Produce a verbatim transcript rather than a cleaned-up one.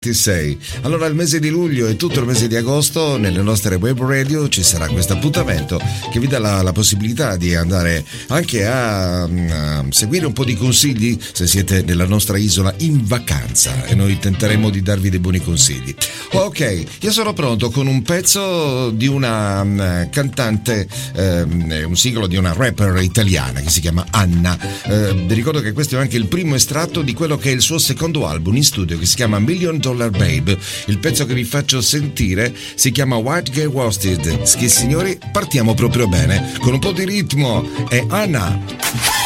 ventisei. Allora il mese di luglio e tutto il mese di agosto nelle nostre web radio ci sarà questo appuntamento che vi dà la, la possibilità di andare anche a, a seguire un po' di consigli se siete nella nostra isola in vacanza, e noi tenteremo di darvi dei buoni consigli. Ok, io sono pronto con un pezzo di una um, cantante, um, un singolo di una rapper italiana che si chiama Anna. Uh, vi ricordo che questo è anche il primo estratto di quello che è il suo secondo album in studio, che si chiama Million Dollar Babe. Il pezzo che vi faccio sentire si chiama White Gay Wasted. Sì, signori, partiamo proprio bene con un po' di ritmo. È Anna.